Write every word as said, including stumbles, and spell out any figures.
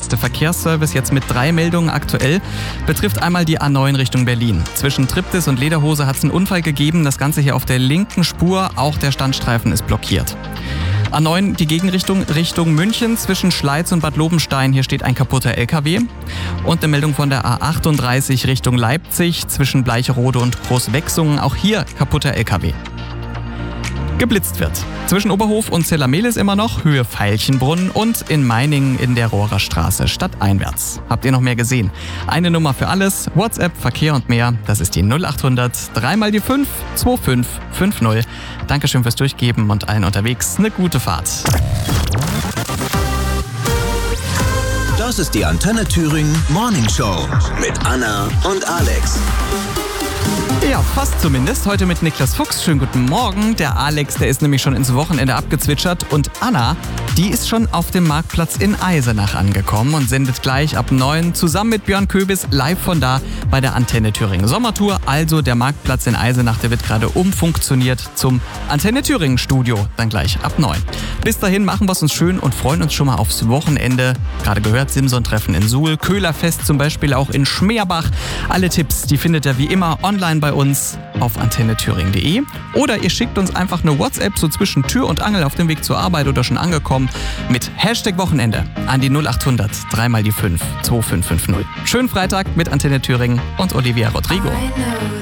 schnellste Verkehrsservice jetzt mit drei Meldungen aktuell. Betrifft einmal die A neun Richtung Berlin. Zwischen Triptis und Lederhose hat es einen Unfall gegeben. Das Ganze hier auf der linken Spur. Auch der Standstreifen ist blockiert. A neun, die Gegenrichtung Richtung München zwischen Schleiz und Bad Lobenstein. Hier steht ein kaputter L K W. Und eine Meldung von der A achtunddreißig Richtung Leipzig zwischen Bleicherode und Großwechsungen. Auch hier kaputter L K W. Geblitzt wird. Zwischen Oberhof und Zellermelis immer noch, Höhe Veilchenbrunn und in Meiningen in der Rohrer Straße stadteinwärts. Habt ihr noch mehr gesehen? Eine Nummer für alles, WhatsApp, Verkehr und mehr, das ist die null acht hundert drei mal die fünf zwei fünf fünf null. Dankeschön fürs Durchgeben und allen unterwegs eine gute Fahrt. Das ist die Antenne Thüringen Morning Show mit Anna und Alex. Ja, fast zumindest. Heute mit Niklas Fuchs. Schönen guten Morgen. Der Alex, der ist nämlich schon ins Wochenende abgezwitschert. Und Anna, die ist schon auf dem Marktplatz in Eisenach angekommen und sendet gleich ab neun zusammen mit Björn Köbis live von da bei der Antenne Thüringen Sommertour. Also der Marktplatz in Eisenach, der wird gerade umfunktioniert zum Antenne Thüringen Studio. Dann gleich ab neun. Bis dahin machen wir es uns schön und freuen uns schon mal aufs Wochenende. Gerade gehört, Simson-Treffen in Suhl, Köhlerfest zum Beispiel auch in Schmerbach. Alle Tipps, die findet ihr wie immer online bei uns auf antenne thüringen punkt de oder ihr schickt uns einfach eine WhatsApp so zwischen Tür und Angel auf dem Weg zur Arbeit oder schon angekommen mit Hashtag Wochenende an die null acht hundert drei mal die fünf zwei fünf fünf null. Schönen Freitag mit Antenne Thüringen und Olivia Rodrigo.